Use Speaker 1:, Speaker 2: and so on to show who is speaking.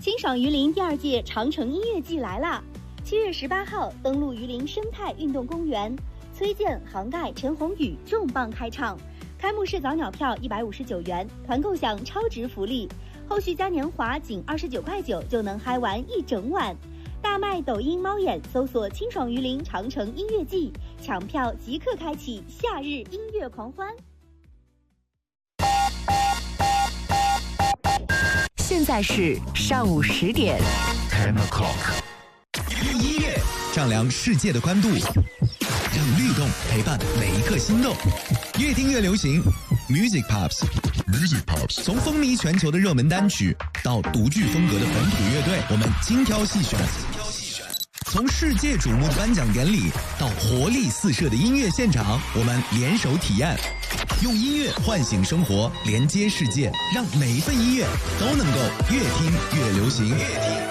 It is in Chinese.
Speaker 1: 清爽榆林第2届长城音乐季来啦！7月18号登陆榆林生态运动公园，崔健、杭盖、陈鸿宇重磅开唱。开幕式早鸟票159元，团购享超值福利，后续嘉年华仅29.9块就能嗨完一整晚。大麦抖音猫眼搜索清爽榆林长城音乐季，抢票即刻开启夏日音乐狂欢。
Speaker 2: 现在是上午10点。
Speaker 3: 10 o'clock。用音乐丈量世界的宽度，让律动陪伴每一刻心动。越听越流行 ，Music Pops。Music Pops。从风靡全球的热门单曲到独具风格的本土乐队，我们精挑细选。从世界瞩目的颁奖典礼到活力四射的音乐现场，我们联手体验，用音乐唤醒生活，连接世界，让每一份音乐都能够越听越流行。